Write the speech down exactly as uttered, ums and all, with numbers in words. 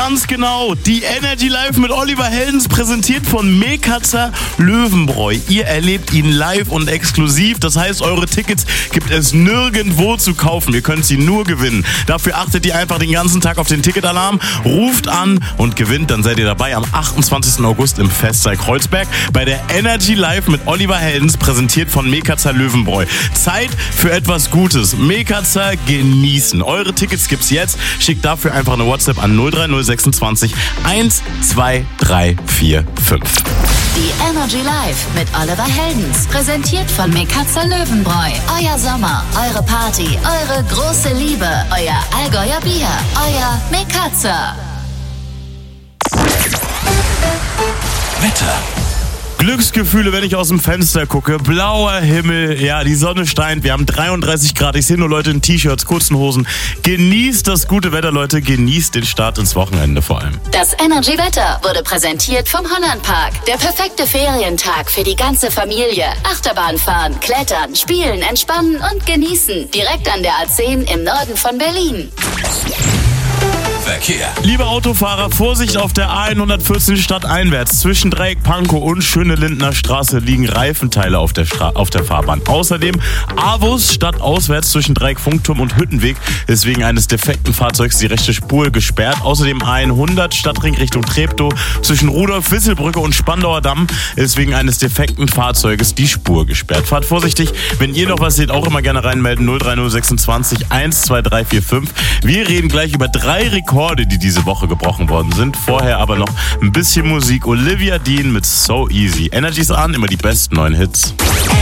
Ganz genau. Die Energy Live mit Oliver Heldens, präsentiert von Mekatzer Löwenbräu. Ihr erlebt ihn live und exklusiv. Das heißt, eure Tickets gibt es nirgendwo zu kaufen. Ihr könnt sie nur gewinnen. Dafür achtet ihr einfach den ganzen Tag auf den Ticketalarm, ruft an und gewinnt. Dann seid ihr dabei am achtundzwanzigsten August im Festsaal Kreuzberg bei der Energy Live mit Oliver Heldens, präsentiert von Mekatzer Löwenbräu. Zeit für etwas Gutes. Mekatzer genießen. Eure Tickets gibt's jetzt. Schickt dafür einfach eine WhatsApp an null drei null sechsundzwanzig eins zwei drei vier fünf. Die Energy Live mit Oliver Heldens, präsentiert von Mekatzer Löwenbräu. Euer Sommer, eure Party, eure große Liebe, euer Allgäuer Bier, euer Mekatzer. Wetter. Glücksgefühle, wenn ich aus dem Fenster gucke. Blauer Himmel, ja, die Sonne scheint. Wir haben dreiunddreißig Grad. Ich sehe nur Leute in T-Shirts, kurzen Hosen. Genießt das gute Wetter, Leute. Genießt den Start ins Wochenende vor allem. Das Energy Wetter wurde präsentiert vom Hollandpark. Der perfekte Ferientag für die ganze Familie. Achterbahn fahren, klettern, spielen, entspannen und genießen. Direkt an der A zehn im Norden von Berlin. Verkehr. Liebe Autofahrer, Vorsicht auf der A hundertvierzehn stadteinwärts. Zwischen Dreieck Pankow und Schöne Lindener Straße liegen Reifenteile auf der, Stra- auf der Fahrbahn. Außerdem Avus stadtauswärts zwischen Dreieck Funkturm und Hüttenweg ist wegen eines defekten Fahrzeugs die rechte Spur gesperrt. Außerdem A hundert Stadtring Richtung Treptow zwischen Rudolf-Wisselbrücke und Spandauer Damm ist wegen eines defekten Fahrzeuges die Spur gesperrt. Fahrt vorsichtig. Wenn ihr noch was seht, auch immer gerne reinmelden. null drei null sechsundzwanzig eins zwei drei vier fünf. Wir reden gleich über drei Rekorde, die diese Woche gebrochen worden sind. Vorher aber noch ein bisschen Musik. Olivia Dean mit So Easy. Energy's an, immer die besten neuen Hits.